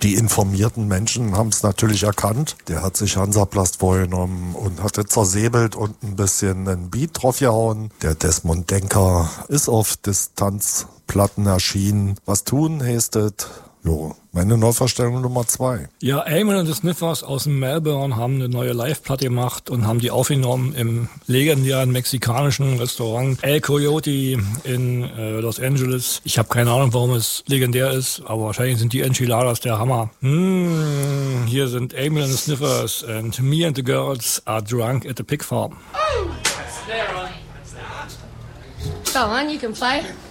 Die informierten Menschen haben es natürlich erkannt. Der hat sich Hansaplast vorgenommen und hatte zersäbelt und ein bisschen einen Beat drauf gehauen. Der Desmond Denker ist auf Distanzplatten erschienen. Was tun, heißt es? Jo, meine Neuvorstellung Nummer 2. Ja, Eamon und the Sniffers aus Melbourne haben eine neue Live-Platte gemacht und haben die aufgenommen im legendären mexikanischen Restaurant El Coyote in Los Angeles. Ich habe keine Ahnung, warum es legendär ist, aber wahrscheinlich sind die Enchiladas der Hammer. Hier sind Eamon and the Sniffers and me and the girls are drunk at the pig farm. Go on, you can play.